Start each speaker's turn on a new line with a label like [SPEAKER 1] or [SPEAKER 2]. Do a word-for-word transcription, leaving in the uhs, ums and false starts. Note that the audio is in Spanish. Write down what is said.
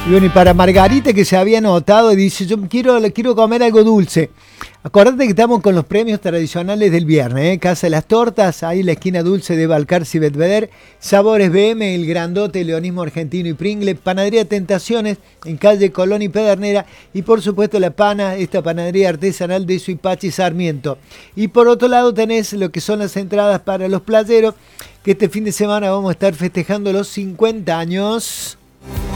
[SPEAKER 1] Y bueno, y para Margarita, que se había anotado y dice, yo quiero, quiero comer algo dulce. Acordate que estamos con los premios tradicionales del viernes, ¿eh? Casa de las Tortas, ahí en la esquina dulce de Balcarce y Belvedere, Sabores B M, El Grandote, Leonismo Argentino y Pringle, Panadería Tentaciones, en calle Colón y Pedernera, y por supuesto La Pana, esta panadería artesanal de Suipachi y Sarmiento. Y por otro lado tenés lo que son las entradas para los playeros, que este fin de semana vamos a estar festejando los cincuenta años...